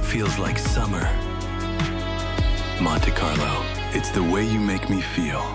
feels like summer. Monte Carlo, it's the way you make me feel.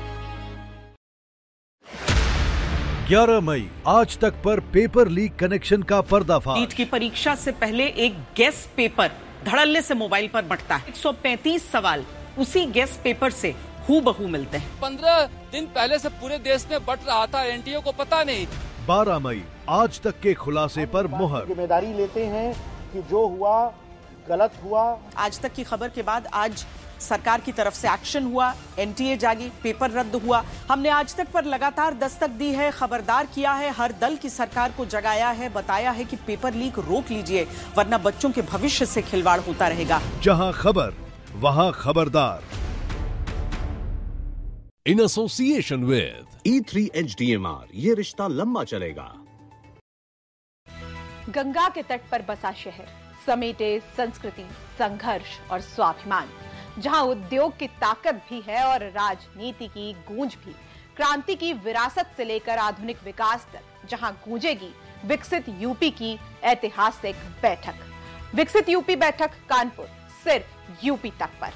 11 मई आज तक पर paper leak connection का पर्दाफाश। नीट की परीक्षा से पहले एक गेस पेपर धड़ल्ले से मोबाइल पर बंटता है। 135 सवाल उसी गेस पेपर से हूबहू मिलते हैं। 15 दिन पहले से पूरे देश में बंट रहा था, एनटीए को पता नहीं। 12 मई आज तक के खुलासे पर मुहर। जिम्मेदारी लेते हैं कि जो हुआ गलत हुआ। आज तक की खबर के बाद आज सरकार की तरफ से एक्शन हुआ, एनटीए जागी, पेपर रद्द हुआ। हमने आज तक पर लगातार दस्तक दी है, खबरदार किया है, हर दल की सरकार को जगाया है, बताया है कि पेपर लीक रोक लीजिए वरना बच्चों के भविष्य से खिलवाड़ होता रहेगा। जहां खबर वहां खबरदार। In association with E3 HDMR, ये रिश्ता लंबा चलेगा। गंगा के तट पर बसा शहर समेटे संस्कृति, संघर्ष और स्वाभिमान, जहां उद्योग की ताकत भी है और राजनीति की गूंज भी। क्रांति की विरासत से लेकर आधुनिक विकास तक, जहां गूंजेगी विकसित यूपी की ऐतिहासिक बैठक। विकसित यूपी बैठक कानपुर, सिर्फ यूपी तक पर।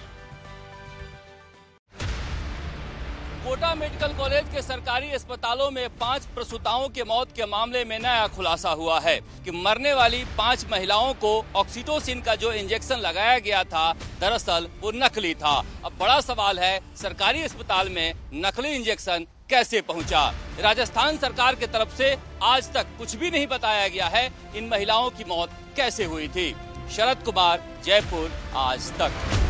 कोटा मेडिकल कॉलेज के सरकारी अस्पतालों में 5 प्रसूताओं के मौत के मामले में नया खुलासा हुआ है कि मरने वाली 5 महिलाओं को ऑक्सीटोसिन का जो इंजेक्शन लगाया गया था दरअसल वो नकली था। अब बड़ा सवाल है, सरकारी अस्पताल में नकली इंजेक्शन कैसे पहुंचा? राजस्थान सरकार की तरफ से आज तक कुछ भी नहीं बताया गया है इन महिलाओं की मौत कैसे हुई थी। शरद कुमार, जयपुर, आज तक।